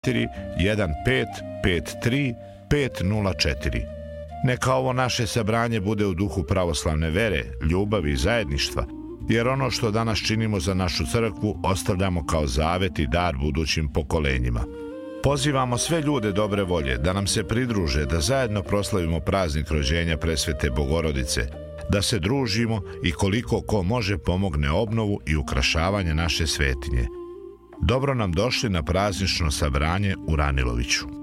1553 504. Neka ovo naše sabranje bude u duhu pravoslavne vere, ljubavi i zajedništva, jer ono što danas činimo za našu crkvu ostavljamo kao zavet i dar budućim pokolenjima. Pozivamo sve ljude dobre volje da nam se pridruže, da zajedno proslavimo praznik rođenja Presvete Bogorodice, da se družimo i koliko ko može pomogne obnovu i ukrašavanje naše svetinje. Dobro nam došli na praznično sabranje u Raniloviću.